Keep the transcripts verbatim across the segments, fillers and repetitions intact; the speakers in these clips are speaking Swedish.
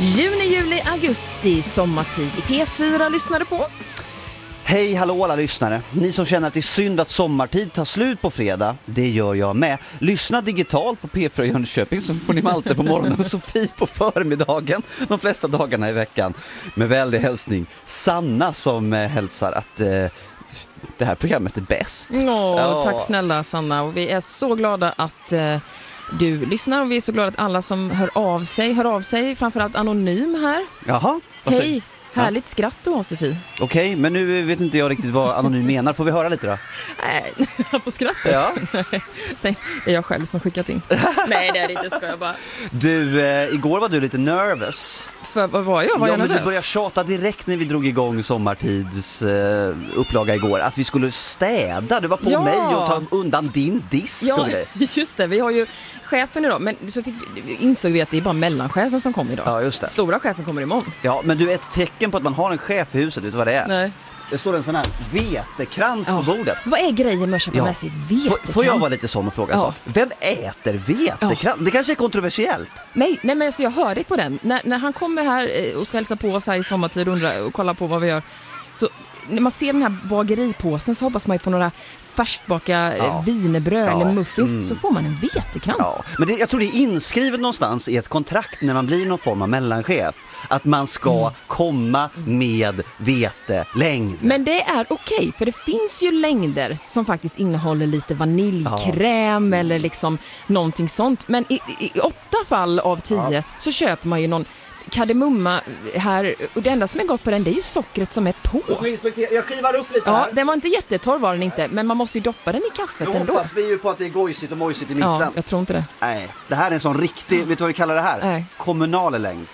Juni, juli, augusti, sommartid i P fyra lyssnade på. Hej, hallå alla lyssnare. Ni som känner att det är synd att sommartid tar slut på fredag, det gör jag med. Lyssna digitalt på P fyra Jönköping så får ni Malte på morgonen och Sofie på förmiddagen de flesta dagarna i veckan. Med väldig hälsning Sanna som eh, hälsar att eh, det här programmet är bäst. Åh, ja. Tack snälla Sanna, och vi är så glada att eh, du lyssnar, och vi är så glada att alla som hör av sig, hör av sig, framförallt anonym här. Jaha, vad säger? Hej. Härligt skratt du har, Sofie. Okej, okay, men nu vet inte jag riktigt vad anonym menar. Får vi höra lite då? Nej, på skrattet? Ja. Det är jag själv som skickat in. Nej, det är det inte, ska jag bara. Du, eh, igår var du lite nervös. För vad var jag? Var ja, jag men nervös? Du började tjata direkt när vi drog igång sommartids eh, upplaga igår. Att vi skulle städa. Du var på ja. mig och ta undan din disk. Ja, och det. just det. Vi har ju chefen idag. Men så fick vi, insåg vi att det är bara mellanchefen som kommer idag. Ja, just det. Stora chefen kommer imorgon. Ja, men du, ett tecken på att man har en chef i huset, vet du vad det är? Nej. Det står en sån här vetekrans ja. på bordet. Vad är grejen med att köpa ja. med sig vetekrans? Får, får jag vara lite sån och fråga en ja. sak? Vem äter vetekrans? Ja. Det kanske är kontroversiellt. Nej, nej men alltså jag hör dig på den. När, när han kommer här och ska hälsa på oss här i sommartid och, undra, och kolla på vad vi gör, så när man ser den här bageripåsen så hoppas man ju på några färskbaka ja. vinerbröd ja. eller muffins, mm. så får man en vetekrans. Ja. Men det, jag tror det är inskrivet någonstans i ett kontrakt när man blir någon form av mellanchef att man ska mm. komma med vetelängd. Men det är okej, okay, för det finns ju längder som faktiskt innehåller lite vaniljkräm ja. eller liksom någonting sånt. Men i, i åtta fall av tio ja. så köper man ju någon kardemumma här, och det enda som är gott på den, det är ju sockret som är på. Jag skivar upp lite ja, här. Den var inte jättetorr var den inte, men man måste ju doppa den i kaffet Då ändå. hoppas vi ju på att det är gojsigt och mojsigt i mitten. Ja, jag tror inte det. Nej, det här är en sån riktig, vet du vad vi kallar det här? Nej. Kommunal längd.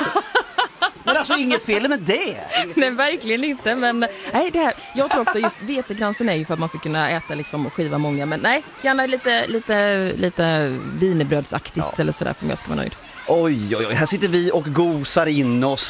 Men alltså inget fel med det. Nej, verkligen inte, men nej, det här, jag tror också just vetekransen är ju för att man ska kunna äta liksom och skiva många, men nej, gärna lite, lite, lite wienerbrödsaktigt ja. eller sådär för att jag ska vara nöjd. Oj, oj, oj, här sitter vi och gosar in oss